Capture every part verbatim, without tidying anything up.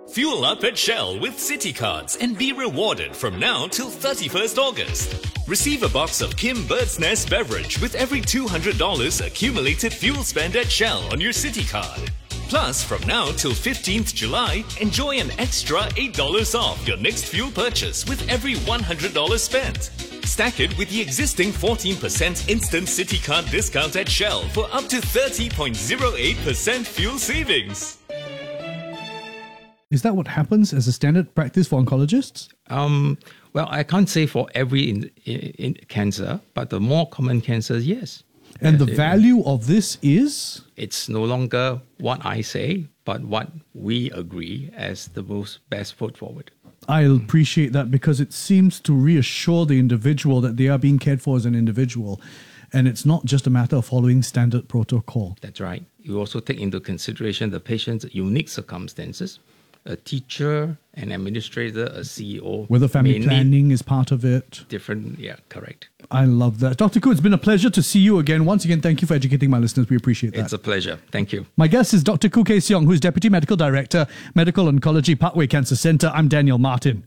Fuel up at Shell with City Cards and be rewarded from now till thirty-first August. Receive a box of Kim Bird's Nest beverage with every two hundred dollars accumulated fuel spend at Shell on your City Card. Plus, from now till fifteenth July, enjoy an extra eight dollars off your next fuel purchase with every one hundred dollars spent. Stack it with the existing fourteen percent instant City Card discount at Shell for up to thirty point zero eight percent fuel savings. Is that what happens as a standard practice for oncologists? Um, well, I can't say for every in, in, in cancer, but the more common cancers, yes. And yes, the value of this is? It's no longer what I say, but what we agree as the most best foot forward. I appreciate that because it seems to reassure the individual that they are being cared for as an individual. And it's not just a matter of following standard protocol. That's right. You also take into consideration the patient's unique circumstances. A teacher, an administrator, a C E O. Whether family planning is part of it. Different, yeah, correct. I love that. Doctor Khoo, it's been a pleasure to see you again. Once again, thank you for educating my listeners. We appreciate that. It's a pleasure. Thank you. My guest is Doctor Khoo Kay Seong, who's Deputy Medical Director, Medical Oncology, Parkway Cancer Centre. I'm Daniel Martin.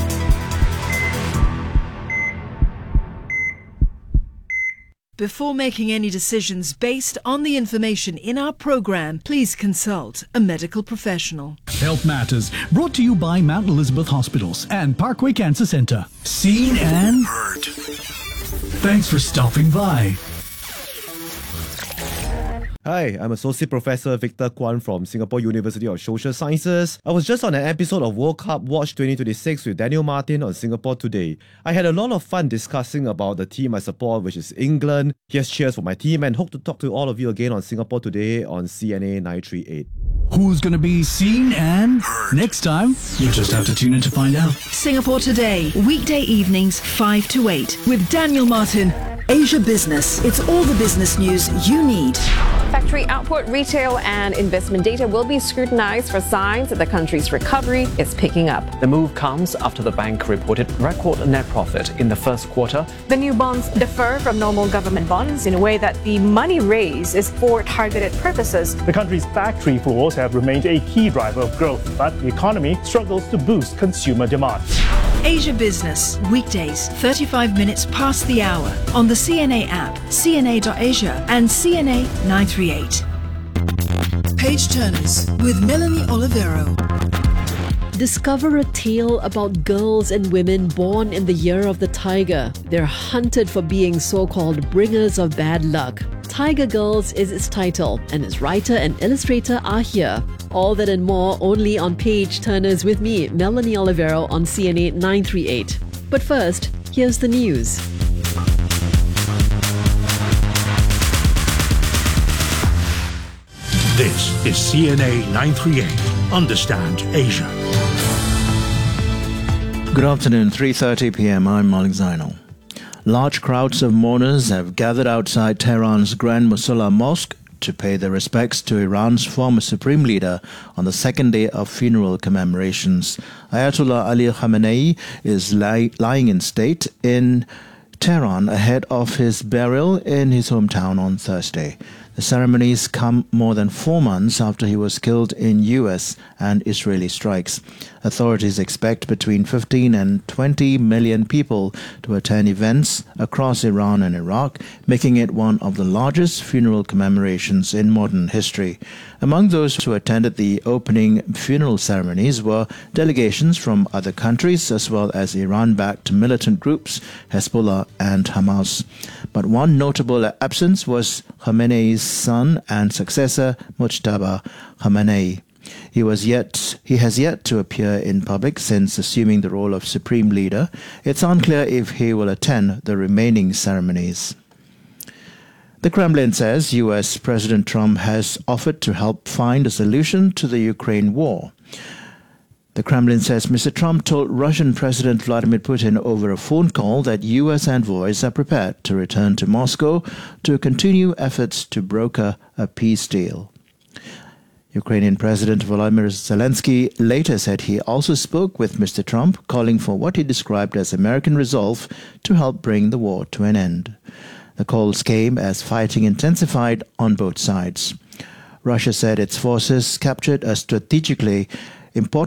Before making any decisions based on the information in our program, please consult a medical professional. Health Matters, brought to you by Mount Elizabeth Hospitals and Parkway Cancer Centre. Seen and heard. Thanks for stopping by. Hi, I'm Associate Professor Victor Kwan from Singapore University of Social Sciences. I was just on an episode of World Cup Watch twenty twenty-six with Daniel Martin on Singapore Today. I had a lot of fun discussing about the team I support, which is England. Here's cheers for my team and hope to talk to all of you again on Singapore Today on C N A nine three eight. Who's going to be seen and heard? Next time, you just have to tune in to find out. Singapore Today, weekday evenings five to eight with Daniel Martin. Asia Business. It's all the business news you need. Factory output, retail and investment data will be scrutinized for signs that the country's recovery is picking up. The move comes after the bank reported record net profit in the first quarter. The new bonds differ from normal government bonds in a way that the money raised is for targeted purposes. The country's factory floors have remained a key driver of growth, but the economy struggles to boost consumer demand. Asia Business, weekdays, thirty-five minutes past the hour on the C N A app, C N A dot asia and C N A nine three eight. Page Turners with Melanie Olivero. Discover a tale about girls and women born in the year of the tiger. They're hunted for being so-called bringers of bad luck. Tiger Girls is its title, and its writer and illustrator are here. All that and more only on Page Turners with me, Melanie Olivero on C N A nine three eight. But first, here's the news. This is C N A nine three eight. Understand Asia. Good afternoon, three thirty p.m. I'm Malik Zainal. Large crowds of mourners have gathered outside Tehran's Grand Musalla Mosque to pay their respects to Iran's former supreme leader on the second day of funeral commemorations. Ayatollah Ali Khamenei is li- lying in state in Tehran ahead of his burial in his hometown on Thursday. The ceremonies come more than four months after he was killed in U S and Israeli strikes. Authorities expect between fifteen and twenty million people to attend events across Iran and Iraq, making it one of the largest funeral commemorations in modern history. Among those who attended the opening funeral ceremonies were delegations from other countries as well as Iran-backed militant groups, Hezbollah and Hamas. But one notable absence was Khamenei's son and successor, Mujtaba Khamenei. He was yet he has yet to appear in public since assuming the role of supreme leader. It's unclear if he will attend the remaining ceremonies. The Kremlin says U S President Trump has offered to help find a solution to the Ukraine war. The Kremlin says Mister Trump told Russian President Vladimir Putin over a phone call that U S envoys are prepared to return to Moscow to continue efforts to broker a peace deal. Ukrainian President Volodymyr Zelensky later said he also spoke with Mister Trump, calling for what he described as American resolve to help bring the war to an end. The calls came as fighting intensified on both sides. Russia said its forces captured a strategically important